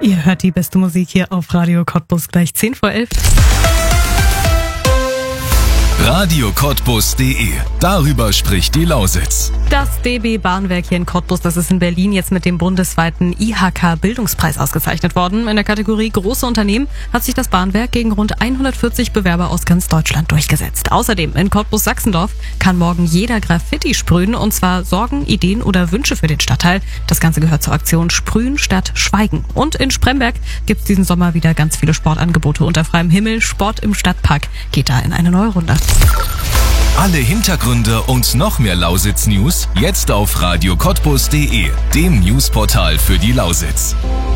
Ihr hört die beste Musik hier auf Radio Cottbus, gleich 10 vor 11. radiocottbus.de. Darüber spricht die Lausitz. Das DB Bahnwerk hier in Cottbus, das ist in Berlin jetzt mit dem bundesweiten IHK-Bildungspreis ausgezeichnet worden. In der Kategorie Große Unternehmen hat sich das Bahnwerk gegen rund 140 Bewerber aus ganz Deutschland durchgesetzt. Außerdem in Cottbus-Sachsendorf kann morgen jeder Graffiti sprühen, und zwar Sorgen, Ideen oder Wünsche für den Stadtteil. Das Ganze gehört zur Aktion Sprühen statt Schweigen. Und in Spremberg gibt's diesen Sommer wieder ganz viele Sportangebote unter freiem Himmel. Sport im Stadtpark geht da in eine neue Runde. Alle Hintergründe und noch mehr Lausitz-News jetzt auf radiocottbus.de, dem Newsportal für die Lausitz.